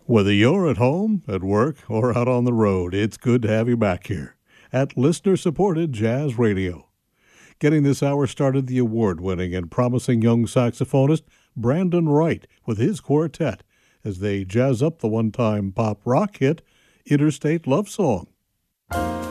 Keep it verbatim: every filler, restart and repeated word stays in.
Whether you're at home, at work, or out on the road, it's good to have you back here at listener-supported Jazz Radio. Getting this hour started, the award-winning and promising young saxophonist Brandon Wright with his quartet as they jazz up the one-time pop rock hit Interstate Love Song.